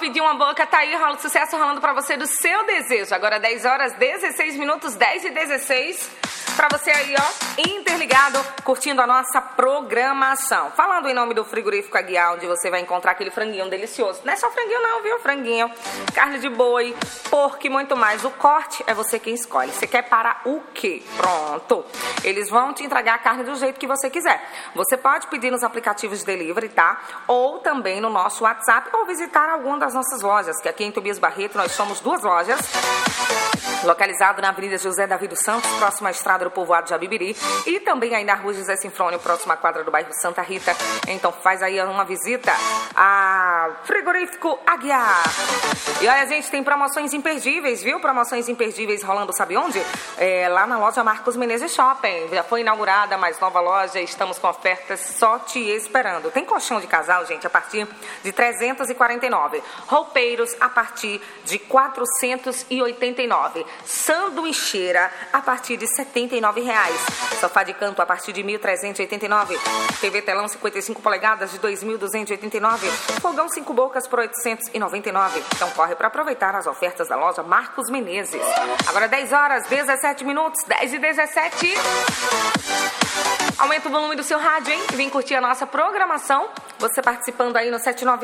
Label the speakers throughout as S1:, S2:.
S1: pedir uma boca, tá aí, rola sucesso rolando pra você do seu desejo. Agora 10 horas, 16 minutos, 10 e 16. Pra você aí, ó, interligado, curtindo a nossa programação. Falando em nome do Frigorífico Aguiar, onde você vai encontrar aquele franguinho delicioso. Não é só franguinho não, viu? Franguinho, carne de boi, porco e muito mais. O corte é você quem escolhe. Você quer para o quê? Pronto. Eles vão te entregar a carne do jeito que você quiser. Você pode pedir nos aplicativos de delivery, tá? Ou também no nosso WhatsApp ou visitar alguma das nossas lojas, que aqui em Tobias Barreto nós somos 2 lojas. Localizado na Avenida José Davi dos Santos, próxima à Estrada do Povoado de Jabibiri, e também aí na Rua José Sinfrônio, próxima à quadra do bairro Santa Rita. Então faz aí uma visita a Frigorífico Aguiar. E olha, gente, tem promoções imperdíveis, viu? Promoções imperdíveis rolando, sabe onde? Lá na loja Marcos Menezes Shopping. Já foi inaugurada a mais nova loja, estamos com ofertas só te esperando. Tem colchão de casal, gente, a partir de R$ 349. Roupeiros a partir de R$ 489. Sanduicheira a partir de R$ 79. Sofá de canto a partir de R$ 1.389. TV telão 55 polegadas de R$ 2.289. Fogão 5 bocas por R$ 899. Então corre para aproveitar as ofertas da loja Marcos Menezes. Agora 10 horas, 17 minutos, 10 e 17. Aumenta o volume do seu rádio, hein? Vem curtir a nossa programação. Você participando aí no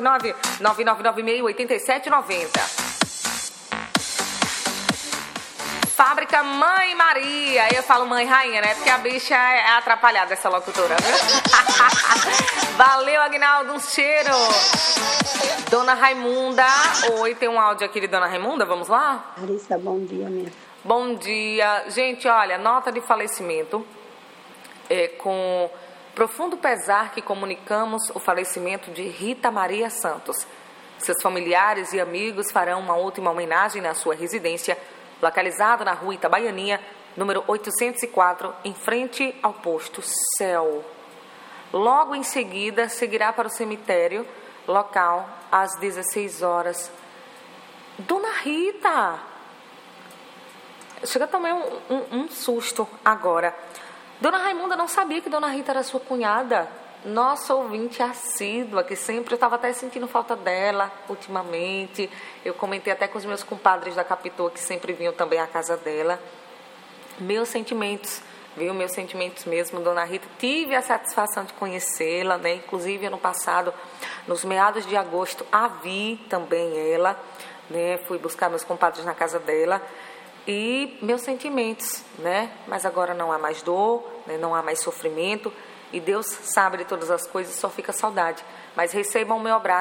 S1: 799-9996-8790. Fábrica Mãe Maria. Eu falo mãe rainha, né? Porque a bicha é atrapalhada, essa locutora, viu? Valeu, Aguinaldo. Um cheiro. Dona Raimunda. Oi, tem um áudio aqui de Dona Raimunda. Vamos lá?
S2: Larissa, bom dia, minha.
S1: Bom dia. Gente, olha, nota de falecimento. Com profundo pesar que comunicamos o falecimento de Rita Maria Santos. Seus familiares e amigos farão uma última homenagem na sua residência, localizado na rua Itabaianinha, número 804, em frente ao posto Céu. Logo em seguida, seguirá para o cemitério local às 16 horas. Dona Rita! Chega também um susto agora. Dona Raimunda não sabia que Dona Rita era sua cunhada. Nossa ouvinte assídua, que sempre eu estava até sentindo falta dela ultimamente. Eu comentei até com os meus compadres da Capitua, que sempre vinham também à casa dela. Meus sentimentos, viu? Meus sentimentos mesmo, Dona Rita. Tive a satisfação de conhecê-la, né? Inclusive, ano passado, nos meados de agosto, a vi também ela, né? Fui buscar meus compadres na casa dela. E meus sentimentos, né? Mas agora não há mais dor, né? Não há mais sofrimento. E Deus sabe de todas as coisas, só fica saudade. Mas recebam o meu abraço.